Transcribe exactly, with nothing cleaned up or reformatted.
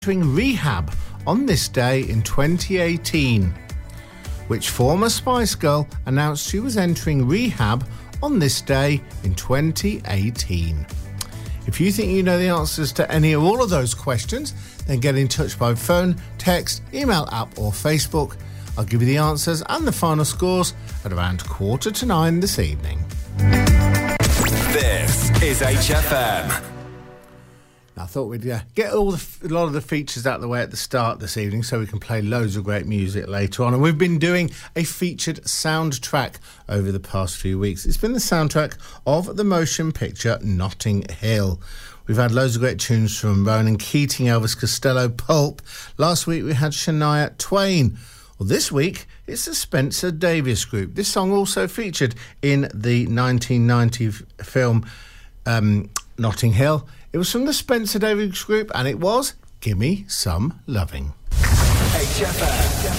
entering rehab on this day in twenty eighteen? Which former Spice Girl announced she was entering rehab on this day in twenty eighteen? If you think you know the answers to any or all of those questions, then get in touch by phone, text, email, app or Facebook. I'll give you the answers and the final scores at around quarter to nine this evening. This is H F M. I thought we'd uh, get all the, a lot of the features out of the way at the start this evening so we can play loads of great music later on. And we've been doing a featured soundtrack over the past few weeks. It's been the soundtrack of the motion picture Notting Hill. We've had loads of great tunes from Ronan Keating, Elvis Costello, Pulp. Last week we had Shania Twain. Well, this week it's the Spencer Davis Group. This song also featured in the nineteen ninety film um, Notting Hill. It was from the Spencer Davis Group and it was Gimme Some Loving. H F M.